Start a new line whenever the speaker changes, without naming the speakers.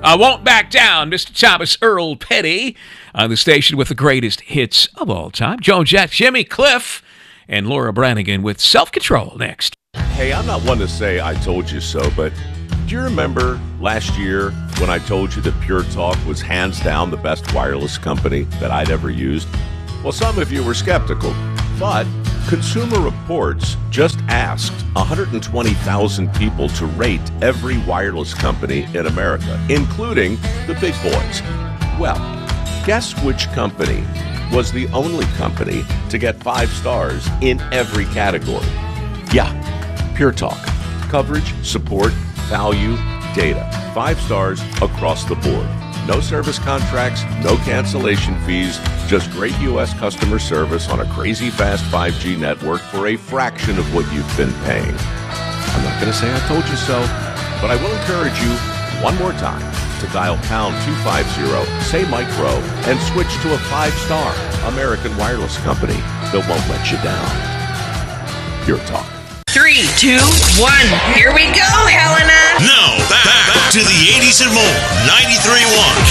I won't back down, Mr. Thomas Earl Petty on the station with the greatest hits of all time. Joan Jett, Jimmy Cliff, and Laura Branigan with Self-Control next.
Hey, I'm not one to say I told you so, but do you remember last year when I told you that Pure Talk was hands down the best wireless company that I'd ever used? Well, some of you were skeptical, but Consumer Reports just asked 120,000 people to rate every wireless company in America, including the big boys. Well, guess which company was the only company to get 5 stars in every category? Yeah, Pure Talk. Coverage, support, value, data. 5 stars across the board. No service contracts, no cancellation fees, just great U.S. customer service on a crazy fast 5G network for a fraction of what you've been paying. I'm not going to say I told you so, but I will encourage you one more time to dial pound 250, say Micro, and switch to a 5-star American wireless company that won't let you down. Pure Talk.
3, 2, 1. Here we go, Helena.
Now, back to the 80s and more. 93.1